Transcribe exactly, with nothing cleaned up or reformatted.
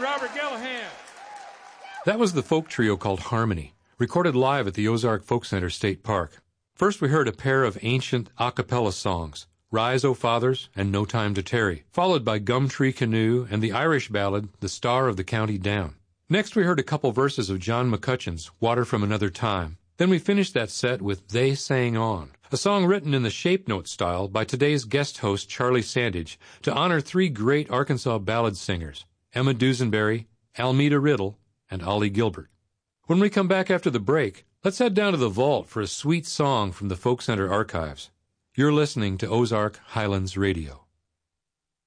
Robert Gellahan. That was the folk trio called Harmony, recorded live at the Ozark Folk Center State Park. First we heard a pair of ancient a cappella songs, Rise, O Fathers and No Time to Tarry, followed by Gumtree Canoe and the Irish ballad The Star of the County Down. Next we heard a couple verses of John McCutcheon's Water from Another Time. Then we finished that set with They Sang On, a song written in the shape note style by today's guest host Charlie Sandage to honor three great Arkansas ballad singers, Emma Dusenberry, Almeda Riddle, and Ollie Gilbert. When we come back after the break, let's head down to the vault for a sweet song from the Folk Center archives. You're listening to Ozark Highlands Radio.